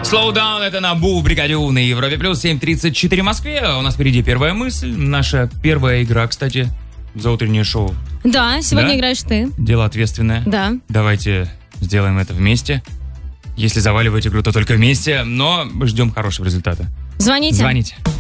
Slow Down, это на Бригаде на Европе Плюс, 7:34 в Москве. У нас впереди первая мысль. Наша первая игра, кстати, за утреннее шоу. Да, сегодня играешь ты. Дело ответственное. Да. Давайте сделаем это вместе. Если заваливать игру, то только вместе, но ждем хорошего результата. Звоните. Звоните.